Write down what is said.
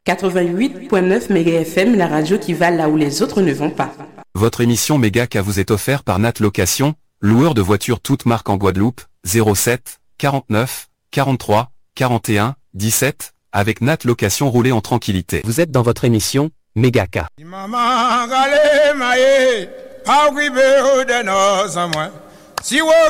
88.9 MegaFM, la radio qui va là où les autres ne vont pas. Votre émission Mégaka vous est offerte par Nat Location, loueur de voitures toutes marques en Guadeloupe, 07 49 43 41 17, avec Nat Location, roulez en tranquillité. Vous êtes dans votre émission Mégaka.